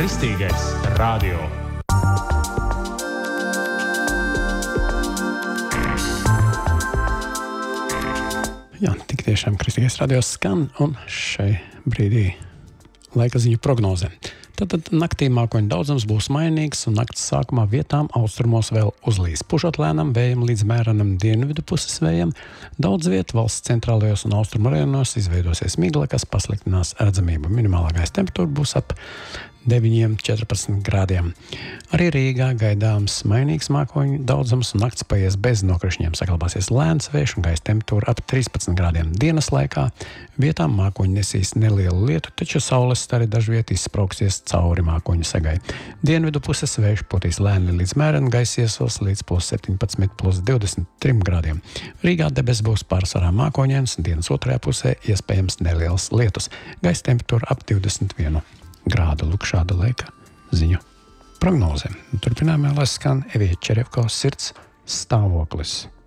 Kristīgais radio. Jā, tik tiešām Kristīgais radio skan, un šai brīdī laika ziņu prognoze. Tātad naktī mākoņu daudzums būs mainīgs, un nakts sākumā vietām austrumos vēl uzlīs. Pušot lēnam vējam līdz mērenam dienvidu puses vējam. Daudz vietu valsts centrālajos un austrumu rajonos izveidosies migla, kas pasliktinās redzamību. Minimālā gaisa temperatūra būs ap 9–14 grādiem. Arī Rīgā gaidāms mainīgs mākoņu daudzums, un nakts paies bez nokrišņiem. Saglabāsies lēns vējš un gaisa temperatūra ap 13 grādiem. Dienas laikā vietām mākoņi nesīs nelielu lietu, taču saules stari dažviet izsprauksies cauri mākoņu segai. Dienvidu puses vējš potīs lēni līdz mēreni, gaisa iesils līdz +17–+23 grādiem. Rīgā debesis būs pārsvarā mākoņains, un dienas otrajā pusē iespējams neliels lietus. Gaisa temperatūra ap 21 grādu. Lūk, šāda laika ziņu prognoze. Turpinājumā lai skan Evija Čerevko Sirds stāvoklis.